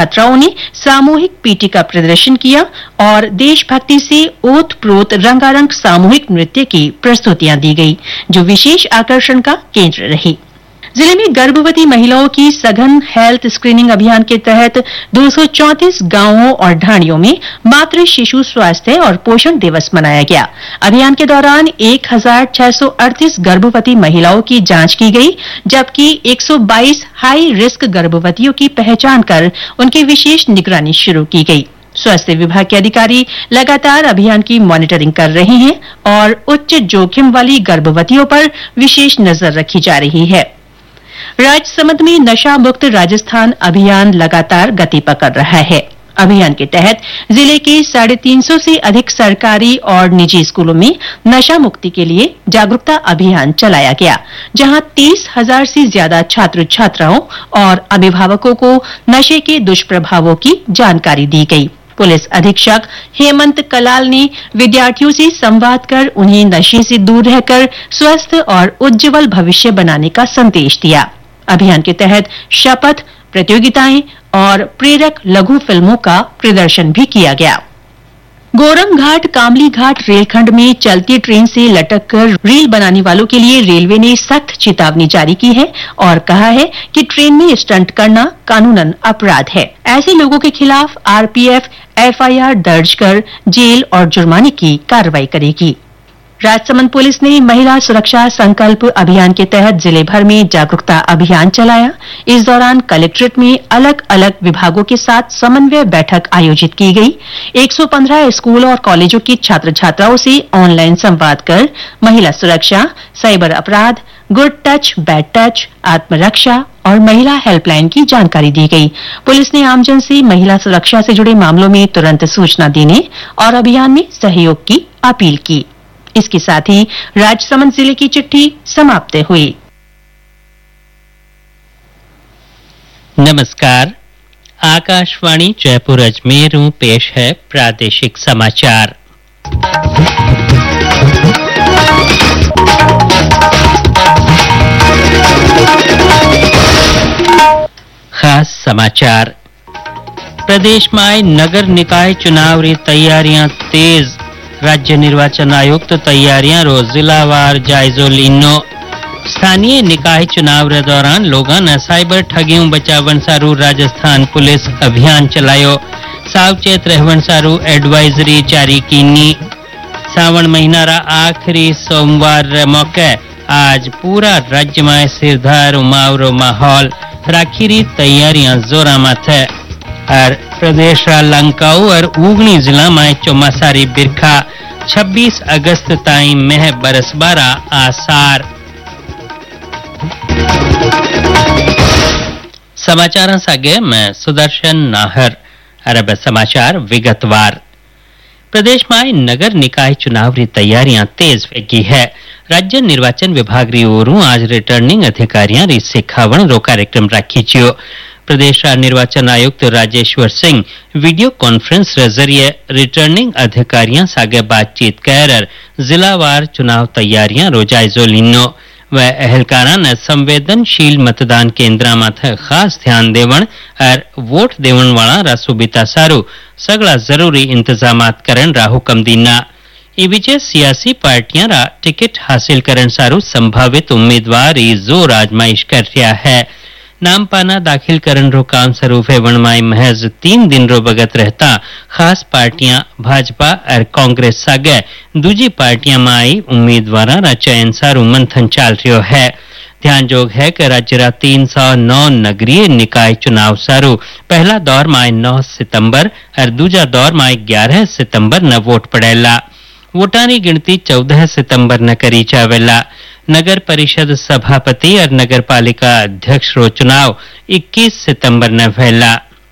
छात्राओं ने सामूहिक पीटी का प्रदर्शन किया और देशभक्ति से ओत-प्रोत रंगारंग सामूहिक नृत्य की प्रस्तुतियां दी गई, जो विशेष आकर्षण का केंद्र रही। जिले में गर्भवती महिलाओं की सघन हेल्थ स्क्रीनिंग अभियान के तहत 234 गांवों और ढाणियों में मातृ शिशु स्वास्थ्य और पोषण दिवस मनाया गया। अभियान के दौरान 1638 गर्भवती महिलाओं की जांच की गई, जबकि 122 हाई रिस्क गर्भवतियों की पहचान कर उनकी विशेष निगरानी शुरू की गई। स्वास्थ्य विभाग के अधिकारी लगातार अभियान की मॉनिटरिंग कर रहे हैं और उच्च जोखिम वाली गर्भवतियों पर विशेष नजर रखी जा रही है। राजसमंद में नशा मुक्त राजस्थान अभियान लगातार गति पकड़ रहा है। अभियान के तहत जिले के 350 से अधिक सरकारी और निजी स्कूलों में नशा मुक्ति के लिए जागरूकता अभियान चलाया गया, जहां 30,000 से ज्यादा छात्र छात्राओं और अभिभावकों को नशे के दुष्प्रभावों की जानकारी दी गई। पुलिस अधीक्षक हेमंत कलाल ने विद्यार्थियों से संवाद कर उन्हें नशे से दूर रहकर स्वस्थ और उज्जवल भविष्य बनाने का संदेश दिया। अभियान के तहत शपथ प्रतियोगिताएं और प्रेरक लघु फिल्मों का प्रदर्शन भी किया गया। गोरम घाट कामली घाट रेलखंड में चलती ट्रेन से लटक कर रील बनाने वालों के लिए रेलवे ने सख्त चेतावनी जारी की है और कहा है कि ट्रेन में स्टंट करना कानूनन अपराध है। ऐसे लोगों के खिलाफ आरपीएफ एफआईआर दर्ज कर जेल और जुर्माने की कार्रवाई करेगी। राजसमंद पुलिस ने महिला सुरक्षा संकल्प अभियान के तहत जिले भर में जागरूकता अभियान चलाया। इस दौरान कलेक्ट्रेट में अलग अलग विभागों के साथ समन्वय बैठक आयोजित की गई। 115 स्कूल और कॉलेजों की छात्र छात्राओं से ऑनलाइन संवाद कर महिला सुरक्षा, साइबर अपराध, गुड टच, बैड टच, आत्मरक्षा और महिला हेल्पलाइन की जानकारी दी गई। पुलिस ने आमजन से महिला सुरक्षा से जुड़े मामलों में तुरंत सूचना देने और अभियान में सहयोग की अपील की। इसके साथ ही राजसमंद जिले की चिट्ठी समाप्त हुई। नमस्कार, आकाशवाणी जयपुर अजमेर में पेश है प्रादेशिक समाचार। खास समाचार। प्रदेश में नगर निकाय चुनाव री तैयारियां तेज। राज्य निर्वाचन आयुक्त तैयारियां रो जिलावार जायजो लीनो। स्थानीय निकाय चुनाव रे दौरान लोगों ने साइबर ठगियों बचावन सारू राजस्थान पुलिस अभियान चलायो। सावचेत रहवन सारू एडवाइजरी जारी कीनी। सावन महीना रा आखिरी सोमवार रे मौके आज पूरा राज्य में सिरधार उमावरो माहौल। राखी री तैयारियां जोरा माथे और प्रदेश रा लंकाऊ और उगनी जिला में चौमासारी बिरखा। 26 अगस्त ताई मह बरसबारा आसार। समाचार सागे मैं सुदर्शन नाहर। अरब समाचार विगतवार। प्रदेश में नगर निकाय चुनाव री तैयारियां तेज वेगी है। राज्य निर्वाचन विभाग री ओरू आज रिटर्निंग अधिकारियां री सिखावण रो कार्यक्रम राखी छियो। प्रदेश निर्वाचन आयुक्त राजेश्वर सिंह वीडियो कॉन्फ्रेंस के जरिए रिटर्निंग अधिकारियों सागे बातचीत कर जिलावार चुनाव तैयारियां रो जायजो लीनो। वह अहलकारा ने संवेदनशील मतदान केंद्र माथे खास ध्यान देवण और वोट देवण वाला रा सुबिता सारू सगला जरूरी इंतजामात करन रा हुक्म दीना। ई बीचे सियासी पार्टियां रा टिकट हासिल करन सारू संभावित उम्मीदवार जोर आजमाइश कर रहा है। नाम पाना दाखिल करन रो काम शुरू होवण में महज 3 दिन रो बगत रहता खास पार्टियां भाजपा और कांग्रेस सागे दूजी पार्टियां में आई उम्मीदवारा रा चयन सारू मंथन चाल रह्यो है। ध्यान जोग है कि राज्य रा 309 नगरीय निकाय चुनाव सारू पहला दौर में 9 सितंबर और दूजा दौर में 11 सितंबर न वोट पड़ेला। वोटानी गिनती 14 सितंबर न करी जावेला। नगर परिषद सभापति और नगर पालिका अध्यक्ष रो चुनाव 21 सितंबर न भैला।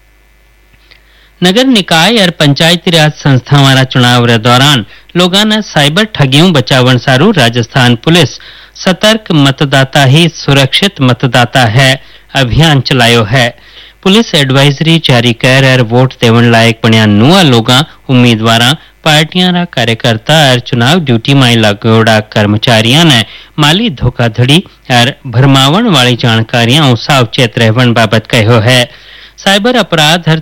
नगर निकाय और पंचायती राज संस्थावां चुनाव रे दौरान लोगों ने साइबर ठगियों बचावन सारू राजस्थान पुलिस सतर्क मतदाता ही सुरक्षित मतदाता है अभियान चलायो है। पुलिस एडवाइजरी जारी कर और वोट देवन लायक बनिया नुआ लोगा उम्मीदवारा पार्टियां कार्यकर्ता और चुनाव ड्यूटी में लगोड़ा कर्मचारियों ने माली धोखाधड़ी और भरमावण वाली जानकारियां सावचेत रहवन बाबत कहो है। साइबर अपराध और